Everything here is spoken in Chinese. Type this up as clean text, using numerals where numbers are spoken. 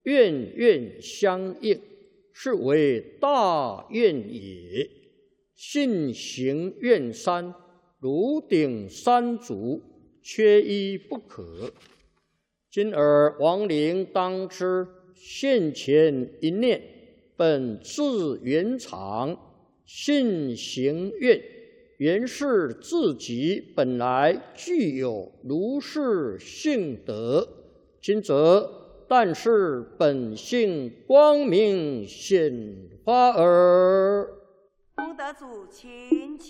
愿愿相应，是为大愿也。信行愿三，如顶三足，缺一不可。今尔亡灵当知，现前一念，本自原常，信行愿，原是自己本来具有如是性德。今则但是本性光明显发耳。 功德主，请起。